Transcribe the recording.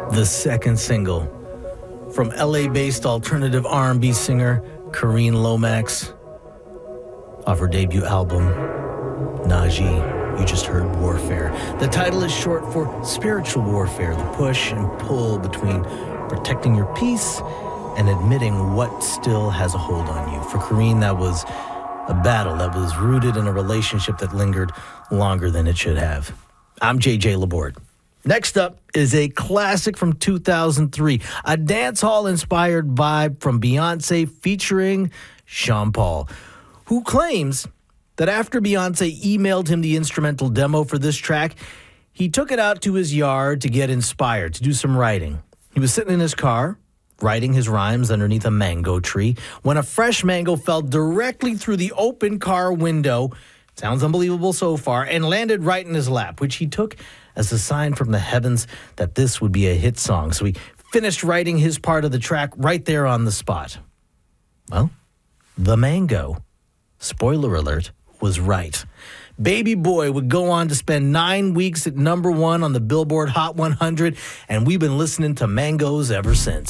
the second single from LA-based alternative R&B singer Kareen Lomax off her debut album, Najee. You just heard Warfare. The title is short for spiritual warfare, the push and pull between protecting your peace and admitting what still has a hold on you. For Kareen, that was a battle that was rooted in a relationship that lingered longer than it should have. I'm JJ Laborde. Next up is a classic from 2003, a dance hall-inspired vibe from Beyonce featuring Sean Paul, who claims that after Beyonce emailed him the instrumental demo for this track, he took it out to his yard to get inspired, to do some writing. He was sitting in his car, writing his rhymes underneath a mango tree, when a fresh mango fell directly through the open car window. Sounds unbelievable so far, and landed right in his lap, which he took as a sign from the heavens that this would be a hit song. So he finished writing his part of the track right there on the spot. Well, the mango, spoiler alert, was right. Baby Boy would go on to spend 9 weeks at #1 on the Billboard Hot 100, and we've been listening to Mangoes ever since.